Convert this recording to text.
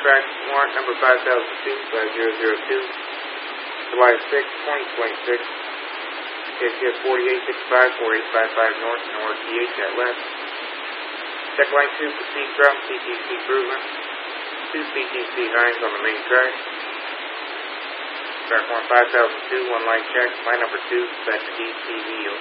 contract warrant number 5002-5002, July 6, 2026. KCS 4865-4855 North, NORTH at left. Check line 2 proceed from CTC Improvement to CTC Hines on the main track. Track 1 5002, one line check, line number 2, set to DCV.